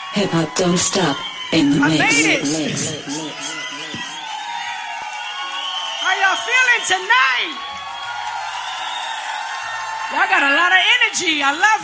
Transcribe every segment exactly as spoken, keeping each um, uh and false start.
Hip hop don't stop in the I mix. made it. How y'all feeling tonight? Y'all got a lot of energy. I love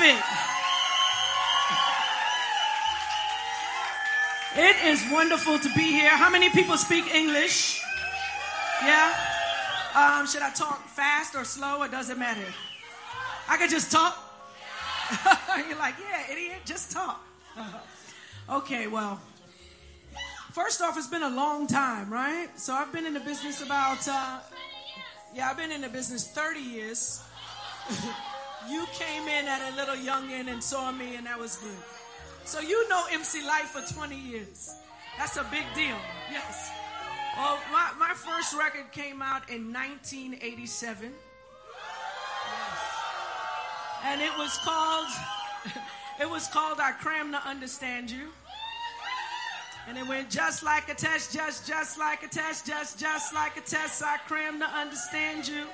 it. It is wonderful to be here. How many people speak English? Yeah? Um, should I talk fast or slow? It doesn't matter. I could just talk. You're like, yeah, idiot, just talk. Okay, well, first off, it's been a long time, right? So I've been in the business about, uh, yeah, I've been in the business thirty years. You came in at a little youngin' and saw me, and that was good. So you know M C Lyte for twenty years. That's a big deal, yes. Well, my, my first record came out in nineteen eighty-seven. Yes. And it was called... It was called I Cram to Understand You. And it went just like a test, just, just like a test, just, just like a test. I cram to understand you.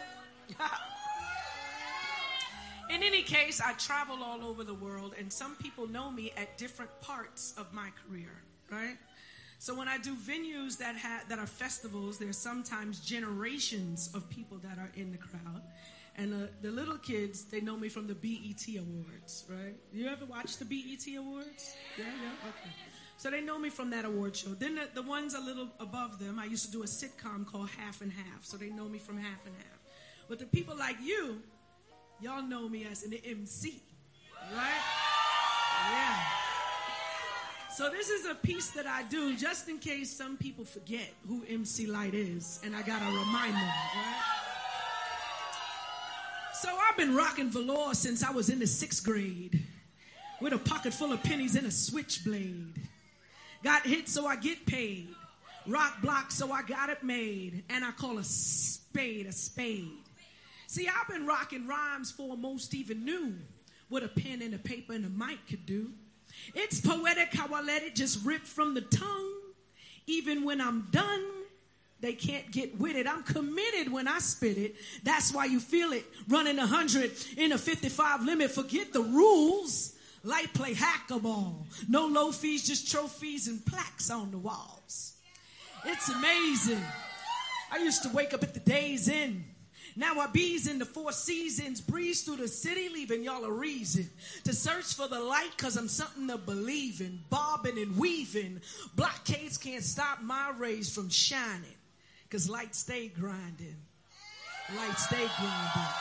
In any case, I travel all over the world, and some people know me at different parts of my career, right? So when I do venues that ha- that are festivals, there's sometimes generations of people that are in the crowd. And the, the little kids, they know me from the B E T Awards, right? You ever watch the B E T Awards? Yeah, yeah, okay. So they know me from that award show. Then the, the ones a little above them, I used to do a sitcom called Half and Half. So they know me from Half and Half. But the people like you, y'all know me as an M C, right? Yeah. So this is a piece that I do just in case some people forget who M C Lyte is. And I got to remind them, right? So I've been rocking velour since I was in the sixth grade with a pocket full of pennies and a switchblade. Got hit so I get paid. Rock block so I got it made. And I call a spade a spade. See, I've been rocking rhymes for most even knew what a pen and a paper and a mic could do. It's poetic how I let it just rip from the tongue. Even when I'm done, they can't get with it. I'm committed when I spit it. That's why you feel it. Running a hundred in a fifty-five limit. Forget the rules. Light play hack-a-ball. No low fees, just trophies and plaques on the walls. It's amazing. I used to wake up at the day's end. Now I bees in the four seasons. Breeze through the city, leaving y'all a reason to search for the light, cause I'm something to believe in. Bobbing and weaving. Blockades can't stop my rays from shining. Cause light stay grinding. Light stay grinding.